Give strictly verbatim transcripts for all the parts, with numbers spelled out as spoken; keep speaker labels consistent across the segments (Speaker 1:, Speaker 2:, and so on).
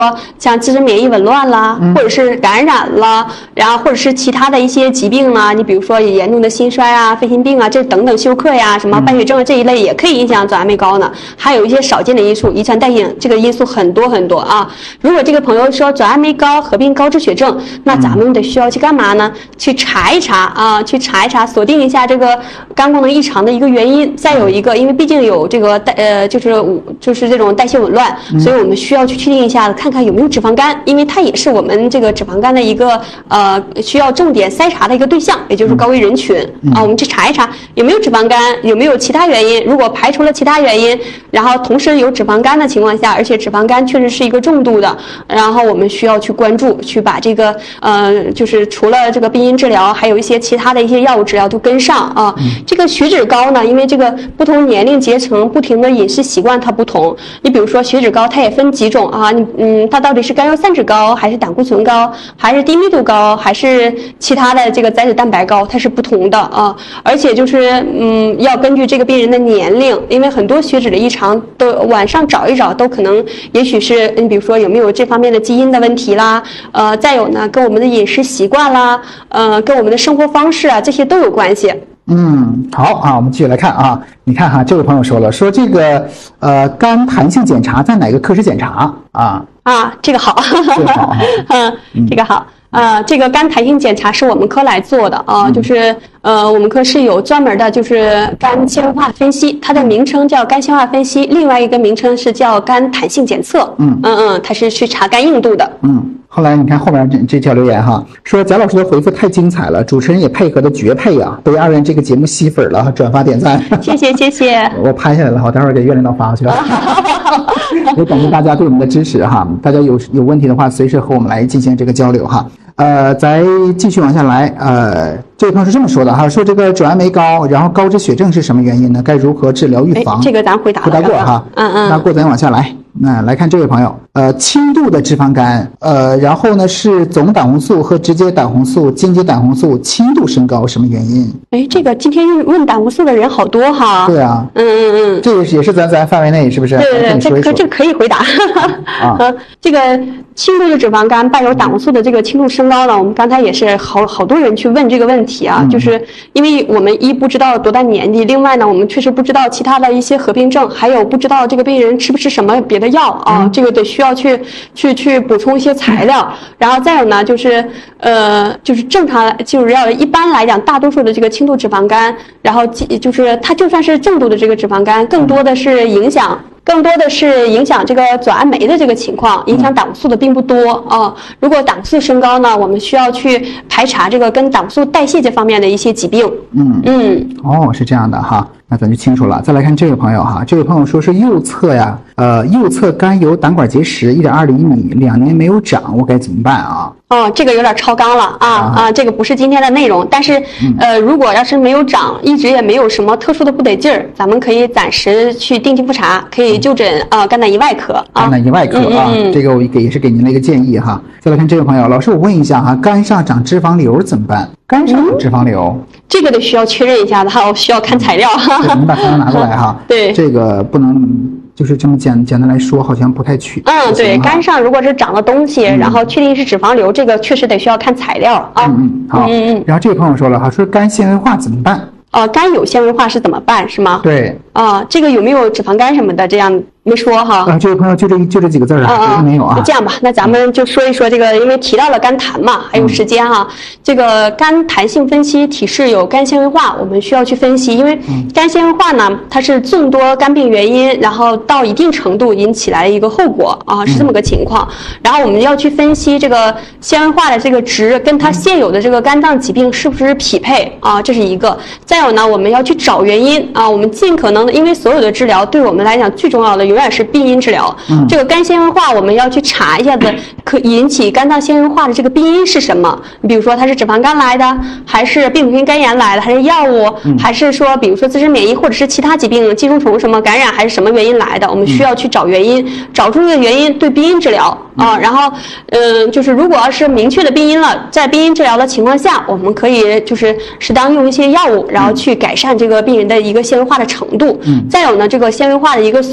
Speaker 1: 像自身免疫紊乱啦，
Speaker 2: 嗯、
Speaker 1: 或者是感染了，然后或者是其他的一些疾病啦，你比如说严重的心衰啊、肺心病啊，这等等休克呀、什么败血症这一类也可以影响转氨酶高呢。还有一些少见的因素，遗传代谢这个因素很多很多啊。如果这个朋友说转氨酶高合并高脂血症，那咱们得需要去干嘛呢？去查一查啊，去查一查，锁定一下这个肝功能异常的一个原因。再有一个，因为毕竟有这个代呃，就是就是这种代谢紊乱，所以我们需要去确定一下，看看有没有脂肪肝，因为它也是我们这个脂肪肝的一个呃需要重点筛查的一个对象，也就是高危人群啊。我们去查一查有没有脂肪肝，有没有其他原因。如果排除了其他原因，然后同时有脂肪肝的情况下，而且脂肪肝确实是一个重度的，然后我们需要去关注，去把这个呃，就是除了这个病因治疗，还有一些其他的一些药物治疗都跟上啊。这个血脂高呢，因为这个不同年龄阶层、不停的饮食习惯它不同。你比如说血脂高，它也分几种啊，你嗯，它到底是甘油三酯高，还是胆固醇高，还是低密度高，还是其他的这个载脂蛋白高，它是不同的啊。而且就是嗯，要根据这个病人的年龄，因为很多血脂的异常都晚上找一找都可能，也许是你比如说有没有这方面的基因的问题啦，呃，再有呢跟我们的饮食习惯啦，呃，跟我们的生活方式啊，这些都有关系。
Speaker 2: 嗯，好啊，我们继续来看啊。你看哈，这位朋友说了，说这个呃肝弹性检查在哪个科室检查啊？
Speaker 1: 啊，这个好，
Speaker 2: 这个好，
Speaker 1: 嗯，这个好。呃，这个肝弹性检查是我们科来做的啊，嗯、就是呃，我们科是有专门的，就是肝纤维化分析，它的名称叫肝纤维化分析，另外一个名称是叫肝弹性检测。嗯嗯嗯，它是去查肝硬度的。
Speaker 2: 嗯，后来你看后面这这条留言哈，说贾老师的回复太精彩了，主持人也配合的绝配啊，被二人这个节目吸粉了，转发点赞。
Speaker 1: 谢谢谢谢。
Speaker 2: 我拍下来了，我待会儿给岳领导发过去了。也感谢大家对我们的支持哈，大家有有问题的话，随时和我们来进行这个交流哈。呃，再继续往下来，呃，这位朋友是这么说的哈，说这个转氨酶高，然后高脂血症是什么原因呢？该如何治疗预防？
Speaker 1: 这个咱回答
Speaker 2: 回答过哈，
Speaker 1: 嗯嗯。
Speaker 2: 那过咱往下来，那来看这位朋友，呃，轻度的脂肪肝，呃，然后呢是总胆红素和直接胆红素、间接胆红素轻度升高，什么原因？
Speaker 1: 哎，这个今天问胆红素的人好多哈。
Speaker 2: 对啊，
Speaker 1: 嗯嗯嗯，
Speaker 2: 这个也是咱咱范围内是不是？
Speaker 1: 对对对，
Speaker 2: 这
Speaker 1: 可这个可以回答。啊，这个轻度的脂肪肝伴有胆红素的这个轻度升高呢，我们刚才也是好好多人去问这个问题啊，嗯、就是因为我们一不知道多大年纪，另外呢，我们确实不知道其他的一些合并症，还有不知道这个病人吃不吃什么别的药啊，嗯、这个得需要去去去补充一些材料，嗯、然后再有呢，就是呃，就是正常就是要一般来讲，大多数的这个轻度脂肪肝，然后就是它就算是重度的这个脂肪肝，更多的是影响。更多的是影响这个转氨酶的这个情况，影响胆红素的并不多啊。如果胆红素升高呢，我们需要去排查这个跟胆红素代谢这方面的一些疾病。嗯嗯，
Speaker 2: 哦，是这样的哈，那咱就清楚了。再来看这位朋友哈，这位朋友说是右侧呀，呃，右侧肝有胆管结石 一点二厘米，两年没有长，我该怎么办啊？
Speaker 1: 哦，这个有点超纲了啊啊, 啊！这个不是今天的内容，但是、嗯、呃，如果要是没有长，一直也没有什么特殊的不得劲儿，咱们可以暂时去定期复查，可以就诊啊、呃、肝胆胰外科啊。
Speaker 2: 肝胆胰外科啊，嗯嗯、这个我给也是给您的一个建议哈。再来看这位朋友，老师，我问一下哈，肝上长脂肪瘤怎么办？肝上长脂肪瘤、嗯，
Speaker 1: 这个得需要确认一下的哈，我需要看材料哈。
Speaker 2: 对，您把材料拿过来哈。
Speaker 1: 对，
Speaker 2: 这个不能。就是这么简简单来说，好像不太确。
Speaker 1: 嗯，对，肝上如果是长了东西，嗯、然后确定是脂肪瘤，这个确实得需要看材料啊。
Speaker 2: 嗯嗯，好。嗯嗯。然后这位朋友说了哈，说肝纤维化怎么办？
Speaker 1: 哦、呃，肝有纤维化是怎么办是吗？
Speaker 2: 对。
Speaker 1: 啊、呃，这个有没有脂肪肝什么的？这样没说哈。
Speaker 2: 啊，这位朋友就这就这几个字啊，别的没有啊。
Speaker 1: 这样吧，那咱们就说一说这个，因为提到了肝痰嘛，还有时间哈、啊。嗯、这个肝弹性分析提示有肝纤维化，我们需要去分析，因为肝纤维化呢，它是众多肝病原因，然后到一定程度引起来的一个后果啊，是这么个情况。嗯、然后我们要去分析这个纤维化的这个值跟它现有的这个肝脏疾病是不是匹配啊，这是一个。再有呢，我们要去找原因啊，我们尽可能的，因为所有的治疗对我们来讲最重要的永远是病因治疗。嗯、这个肝纤维化我们要去查一下子，可引起肝脏纤维化的这个病因是什么？比如说它是脂肪肝来的，还是病毒性肝炎来的，还是药物，嗯、还是说比如说自身免疫或者是其他疾病寄生虫什么感染，还是什么原因来的？我们需要去找原因，嗯、找出这个原因，对病因治疗啊。然后，嗯、呃，就是如果要是明确的病因了，在病因治疗的情况下，我们可以就是适当用一些药物，然后去改善这个病人的一个纤维化的程度。嗯、再有呢，这个纤维化的一个随访是这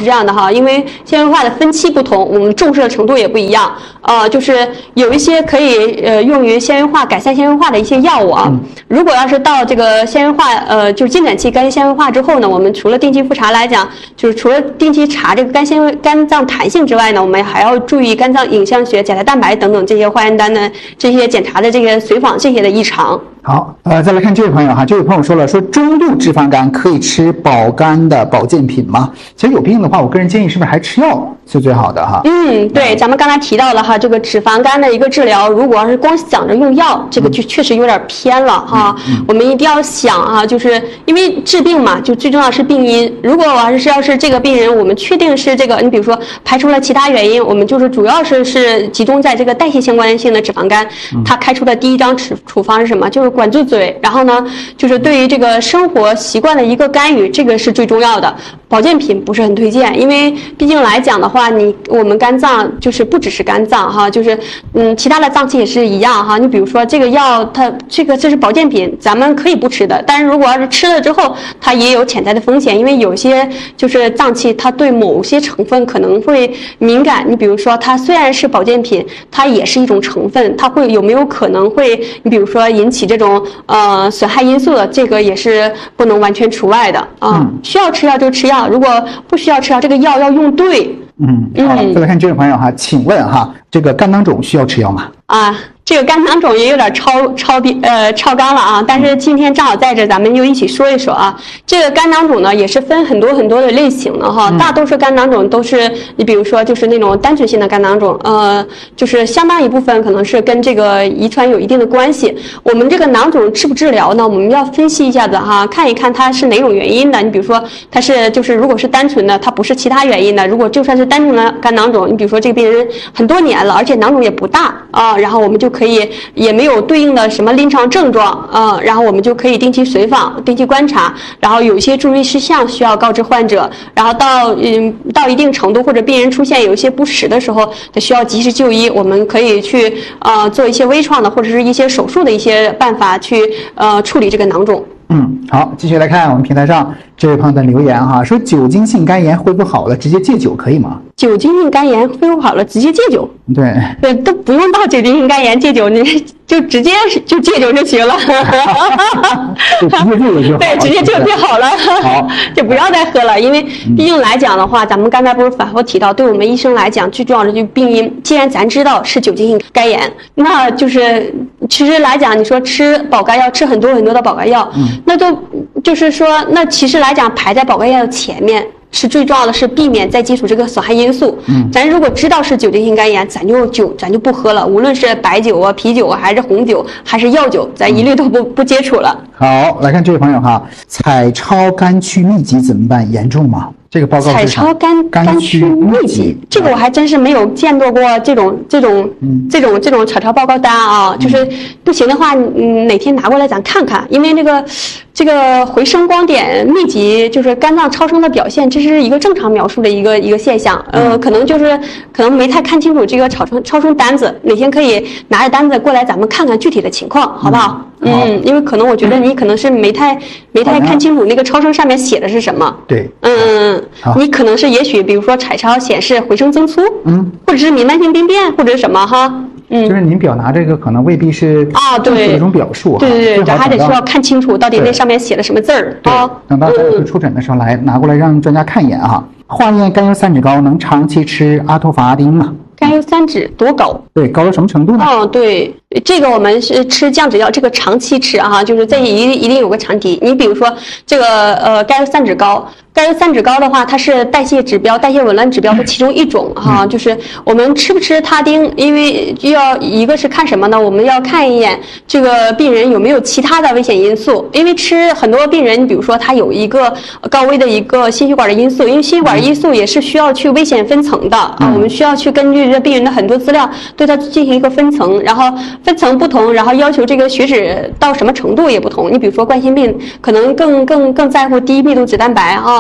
Speaker 1: 这样的哈，因为纤维化的分期不同，我们重视的程度也不一样。呃，就是有一些可以呃用于纤维化改善纤维化的一些药物啊，嗯、如果要是到这个纤维化呃就是进展期肝纤维化之后呢，我们除了定期复查来讲，就是除了定期查这个肝纤维肝脏弹性之外呢，我们还要注意肝脏影像学、甲胎蛋白等等这些化验单的这些检查的这个随访这些的异常。
Speaker 2: 好，呃，再来看这位朋友哈，这位朋友说了，说中度脂肪肝可以吃保肝的保健品吗？其实有病的话，我个人建议是不是还吃药是最好的哈？
Speaker 1: 嗯，对，咱们刚才提到了哈，这个脂肪肝的一个治疗，如果要是光想着用药，这个就确实有点偏了哈。嗯嗯、我们一定要想啊，就是因为治病嘛，就最重要是病因。如果我要是要是这个病人，我们确定是这个，你比如说排除了其他原因，我们就是主要是是集中在这个代谢相关性的脂肪肝，他开出的第一张处处方是什么？就是管住嘴，然后呢，就是对于这个生活习惯的一个干预，这个是最重要的。保健品不是很推荐，因为毕竟来讲的话，你我们肝脏就是不只是肝脏哈，就是嗯其他的脏器也是一样哈。你比如说这个药，它这个这是保健品，咱们可以不吃的，但是如果要是吃了之后，它也有潜在的风险，因为有些就是脏器它对某些成分可能会敏感。你比如说它虽然是保健品，它也是一种成分，它会有没有可能会你比如说引起这种呃损害因素的，这个也是不能完全除外的啊。嗯、需要吃药就吃药。如果不需要吃药，这个药要用对。
Speaker 2: 嗯，好，再来看这位朋友哈，请问哈，这个肝囊肿需要吃药吗？
Speaker 1: 啊，这个肝囊肿也有点超超标呃超纲了啊，但是今天正好在这，咱们就一起说一说啊。这个肝囊肿呢，也是分很多很多的类型的哈，大多数肝囊肿都是你比如说就是那种单纯性的肝囊肿，呃，就是相当一部分可能是跟这个遗传有一定的关系。我们这个囊肿治不治疗呢？我们要分析一下子哈，看一看它是哪种原因的。你比如说它是就是如果是单纯的，它不是其他原因的，如果就算是单纯的肝囊肿，你比如说这个病人很多年了，而且囊肿也不大啊，然后我们就可以也没有对应的什么临床症状啊，然后我们就可以定期随访、定期观察，然后有一些注意事项需要告知患者，然后到嗯到一定程度或者病人出现有一些不适的时候，他需要及时就医，我们可以去呃做一些微创的或者是一些手术的一些办法去呃处理这个囊肿。
Speaker 2: 嗯，好，继续来看我们平台上这位朋友的留言哈，说酒精性肝炎恢复好了，直接戒酒可以吗？
Speaker 1: 酒精性肝炎恢复好了，直接戒酒？
Speaker 2: 对，
Speaker 1: 对，都不用到酒精性肝炎戒酒，你就直接就戒酒就行了。
Speaker 2: 就直接戒了就好。
Speaker 1: 对，直接就就好了。
Speaker 2: 好，
Speaker 1: 就不要再喝了，因为毕竟来讲的话，咱们刚才不是反复提到，对我们医生来讲，最重要的就是病因。既然咱知道是酒精性肝炎，那就是其实来讲，你说吃保肝药，吃很多很多的保肝药，嗯、那都就是说，那其实来讲排在保肝药的前面。是最重要的是避免再接触这个损害因素。嗯，咱如果知道是酒精性肝炎，咱就酒咱就不喝了，无论是白酒啊、啤酒啊，还是红酒，还是药酒，咱一律都不不接触了。
Speaker 2: 好，来看这位朋友哈，彩超肝区密集怎么办？严重吗？这个报告是
Speaker 1: 彩超肝肝区密集，这个我还真是没有见到过这种这种、嗯、这种这种彩超报告单啊。就是不行的话，嗯，哪天拿过来咱看看，因为那个这个回声光点密集就是肝脏超声的表现，这是一个正常描述的一个一个现象。呃，可能就是可能没太看清楚这个超声超声单子，哪天可以拿着单子过来咱们看看具体的情况，好不好？嗯，嗯因为可能我觉得你可能是没太没太看清楚那个超声上面写的是什么。
Speaker 2: 对，
Speaker 1: 嗯。你可能是也许比如说彩超显示回声增粗，嗯，或者是弥漫性病变，或者是什么哈，嗯，
Speaker 2: 就是您表达这个可能未必是
Speaker 1: 啊，对，
Speaker 2: 一种表述，
Speaker 1: 对对对，咱还得需要看清楚到底那上面写的什么字儿啊。
Speaker 2: 等到再次出诊的时候来拿过来让专家看一眼哈。化验甘油三酯高能长期吃阿托伐丁吗？
Speaker 1: 甘油三酯多高？
Speaker 2: 对，高到什么程度呢？
Speaker 1: 哦，对，这个我们是吃降脂药，这个长期吃啊，就是这一定一定有个前提。你比如说这个呃甘油三酯高。甘油三酯高的话，它是代谢指标、代谢紊乱指标的其中一种哈、嗯。就是我们吃不吃他汀，因为要一个是看什么呢？我们要看一眼这个病人有没有其他的危险因素。因为吃很多病人，比如说他有一个高危的一个心血管的因素，因为心血管的因素也是需要去危险分层的啊、嗯。我们需要去根据这病人的很多资料，对他进行一个分层，然后分层不同，然后要求这个血脂到什么程度也不同。你比如说冠心病，可能更更更在乎低密度脂蛋白啊。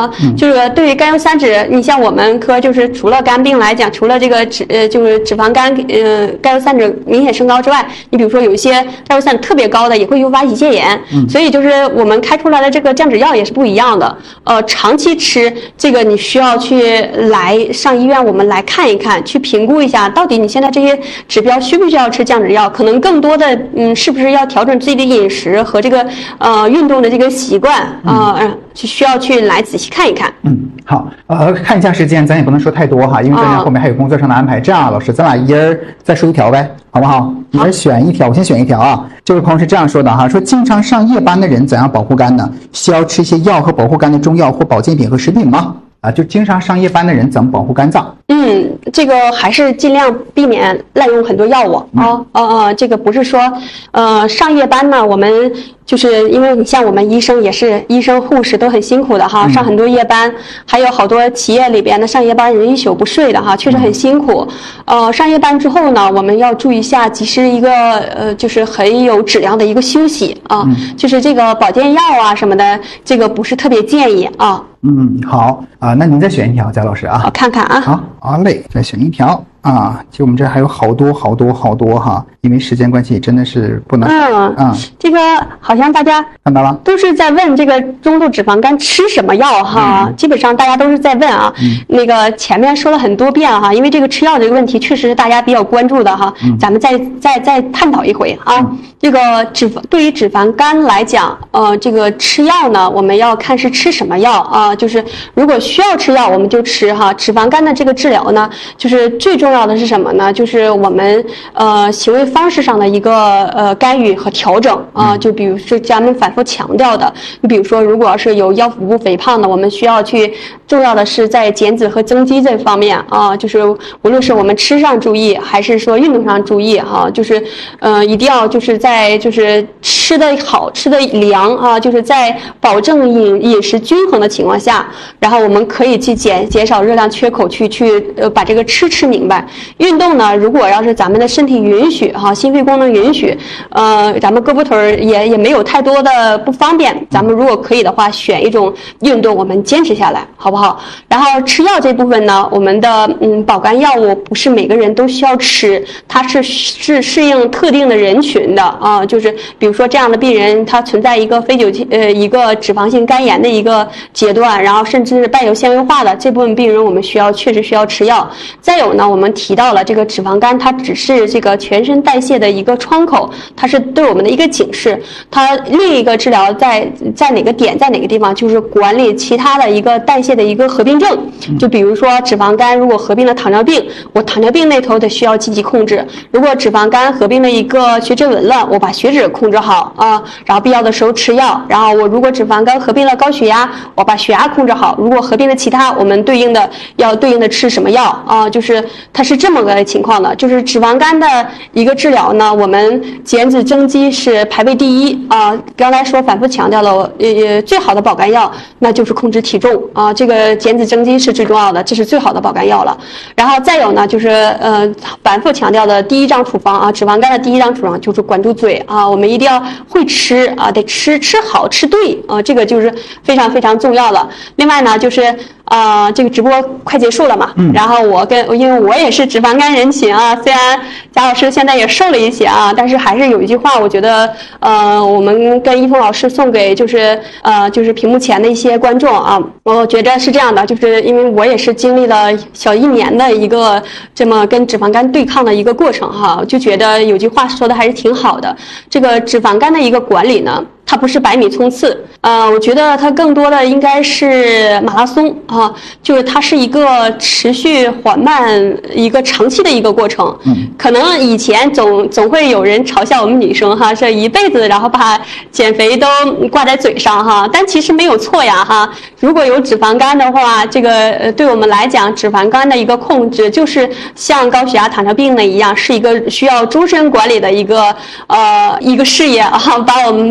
Speaker 1: 啊，嗯、就是对于甘油三酯，你像我们科就是除了肝病来讲，除了这个脂呃就是脂肪肝呃甘油三酯明显升高之外，你比如说有一些甘油三酯特别高的也会诱发胰腺炎，嗯、所以就是我们开出来的这个降脂药也是不一样的。呃，长期吃这个你需要去来上医院，我们来看一看，去评估一下，到底你现在这些指标需不需要吃降脂药？可能更多的嗯，是不是要调整自己的饮食和这个呃运动的这个习惯啊？呃嗯就需要去来仔细看一看。
Speaker 2: 嗯，好，呃，看一下时间，咱也不能说太多哈，因为咱俩后面还有工作上的安排。哦、这样啊，老师，咱俩一人再说一条呗，好不好？一人选一条，我先选一条啊。这位朋友是这样说的哈，说经常上夜班的人怎样保护肝呢？需要吃一些药和保护肝的中药或保健品和食品吗？啊，就经常上夜班的人怎么保护肝脏？
Speaker 1: 嗯，这个还是尽量避免滥用很多药物啊。哦哦，这个不是说，呃，上夜班呢，我们就是因为你像我们医生也是医生护士都很辛苦的哈，嗯、上很多夜班，还有好多企业里边的上夜班人一宿不睡的哈，确实很辛苦。嗯、呃，上夜班之后呢，我们要注意一下，及时一个呃，就是很有质量的一个休息啊，嗯、就是这个保健药啊什么的，这个不是特别建议啊。
Speaker 2: 嗯，好啊，那您再选一条，贾老师啊。
Speaker 1: 我看看啊。
Speaker 2: 好，好嘞，再选一条啊。其实我们这还有好多好多好多哈，因为时间关系，真的是不能。
Speaker 1: 嗯嗯。这个好像大家
Speaker 2: 看到了，
Speaker 1: 都是在问这个中度脂肪肝吃什么药哈。嗯、基本上大家都是在问啊。嗯、那个前面说了很多遍哈，因为这个吃药这个问题确实是大家比较关注的哈。嗯、咱们再再再探讨一回啊。嗯、这个脂肪对于脂肪肝来讲，呃，这个吃药呢，我们要看是吃什么药啊。就是如果需要吃药，我们就吃哈。脂肪肝的这个治疗呢，就是最重要的是什么呢？就是我们呃行为方式上的一个呃干预和调整啊。就比如说咱们反复强调的，你比如说如果要是有腰腹部肥胖的，我们需要去重要的是在减脂和增肌这方面啊，就是无论是我们吃上注意，还是说运动上注意哈，就是呃一定要就是在就是吃的好，吃的良啊，就是在保证饮饮食均衡的情况下，然后我们可以去减减少热量缺口，去去呃把这个吃吃明白。运动呢，如果要是咱们的身体允许哈，心肺功能允许，呃，咱们胳膊腿儿也也没有太多的不方便，咱们如果可以的话，选一种运动，我们坚持下来，好不好？然后吃药这部分呢，我们的嗯保肝药物不是每个人都需要吃，它是是适应特定的人群的啊，就是比如说这样的病人，他存在一个非酒精呃一个脂肪性肝炎的一个阶段，然后甚至是伴有纤维化的这部分病人，我们需要确实需要吃药。再有呢，我们提到了这个脂肪肝，它只是这个全身代谢的一个窗口，它是对我们的一个警示。它另一个治疗在在哪个点，在哪个地方，就是管理其他的一个代谢的一个合并症。就比如说脂肪肝如果合并了糖尿病，我糖尿病那头得需要积极控制；如果脂肪肝合并了一个血脂紊乱，我把血脂控制好啊，然后必要的时候吃药。然后我如果脂肪肝合并了高血压，我把血压控制好。如果合并了其他，我们对应的要对应的吃什么药啊？就是它是这么个情况的。就是脂肪肝的一个治疗呢，我们减脂增肌是排位第一啊。刚才说反复强调了，呃，最好的保肝药那就是控制体重啊，这个减脂增肌是最重要的，这是最好的保肝药了。然后再有呢，就是呃反复强调的第一张处方啊，脂肪肝的第一张处方就是管住嘴啊，我们一定要会吃啊，得吃吃好吃对啊，这个就是非常非常重要了。另外呢，就是啊、呃，这个直播快结束了嘛，嗯、然后我跟因为我也是脂肪肝人群啊，虽然贾老师现在也瘦了一些啊，但是还是有一句话，我觉得呃，我们跟一峰老师送给就是呃就是屏幕前的一些观众啊，我觉得是这样的，就是因为我也是经历了小一年的一个这么跟脂肪肝对抗的一个过程哈，就觉得有句话说的还是挺好的，这个脂肪肝的一个管理呢，它不是百米冲刺，呃，我觉得它更多的应该是马拉松啊，就是它是一个持续缓慢、一个长期的一个过程。嗯，可能以前总总会有人嘲笑我们女生哈，这一辈子然后把减肥都挂在嘴上哈，但其实没有错呀哈。如果有脂肪肝的话，这个呃对我们来讲，脂肪肝的一个控制就是像高血压、糖尿病的一样，是一个需要终身管理的一个呃一个事业啊，把我们帮。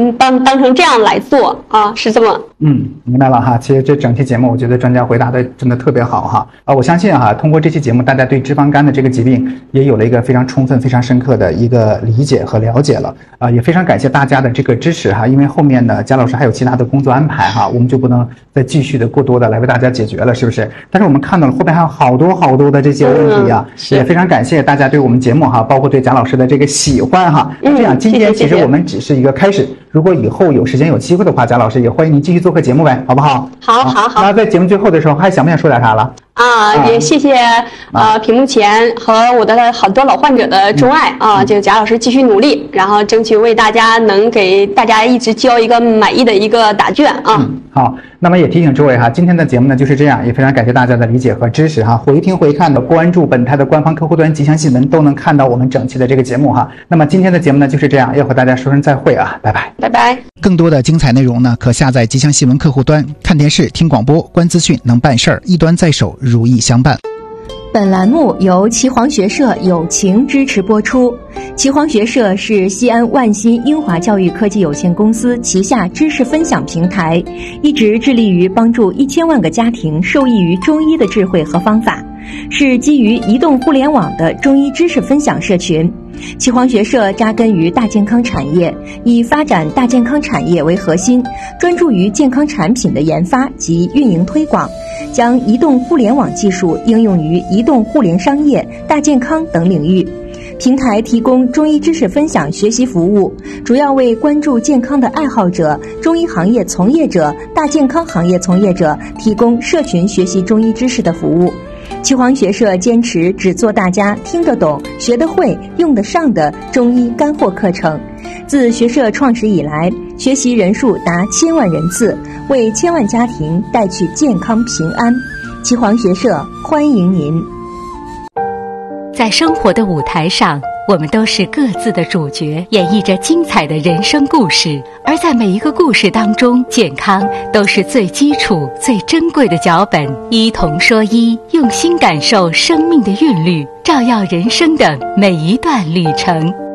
Speaker 1: 当成这样来做啊，是这么。
Speaker 2: 嗯，明白了哈。其实这整期节目，我觉得专家回答的真的特别好哈。啊，我相信哈，通过这期节目，大家对脂肪肝的这个疾病也有了一个非常充分、非常深刻的一个理解和了解了。啊，也非常感谢大家的这个支持哈。因为后面呢，贾老师还有其他的工作安排哈，我们就不能再继续的过多的来为大家解决了，是不是？但是我们看到了后边还有好多好多的这些问题啊，
Speaker 1: 嗯、
Speaker 2: 也非常感谢大家对我们节目哈，包括对贾老师的这个喜欢哈。
Speaker 1: 嗯、
Speaker 2: 这样，今天其实
Speaker 1: 谢谢
Speaker 2: 我们只是一个开始。如果以后有时间有机会的话，贾老师也欢迎您继续做客节目呗，好不好？
Speaker 1: 好，好，好。
Speaker 2: 那在节目最后的时候，还想不想说点啥了？
Speaker 1: 啊，也谢谢呃屏幕前和我的好多老患者的钟爱啊，这个贾老师继续努力，然后争取为大家能给大家一直交一个满意的一个答卷啊。
Speaker 2: 嗯，好，那么也提醒诸位哈，今天的节目呢就是这样，也非常感谢大家的理解和支持哈。回听回看的，关注本台的官方客户端吉祥新闻，都能看到我们整期的这个节目哈。那么今天的节目呢就是这样，要和大家说声再会啊，拜拜，
Speaker 1: 拜拜。
Speaker 2: 更多的精彩内容呢，可下载吉祥新闻客户端，看电视、听广播、观资讯，能办事儿，一端在手，如意相伴。
Speaker 3: 本栏目由岐黄学社友情支持播出。岐黄学社是西安万新英华教育科技有限公司旗下知识分享平台，一直致力于帮助一千万个家庭受益于中医的智慧和方法，是基于移动互联网的中医知识分享社群。岐黄学社扎根于大健康产业，以发展大健康产业为核心，专注于健康产品的研发及运营推广，将移动互联网技术应用于移动互联商业、大健康等领域。平台提供中医知识分享学习服务，主要为关注健康的爱好者、中医行业从业者、大健康行业从业者提供社群学习中医知识的服务。岐黄学社坚持只做大家听得懂、学得会、用得上的中医干货课程。自学社创始以来，学习人数达千万人次，为千万家庭带去健康平安。岐黄学社欢迎您。
Speaker 4: 在生活的舞台上，我们都是各自的主角，演绎着精彩的人生故事。而在每一个故事当中，健康都是最基础、最珍贵的脚本。医同说医，用心感受生命的韵律，照耀人生的每一段旅程。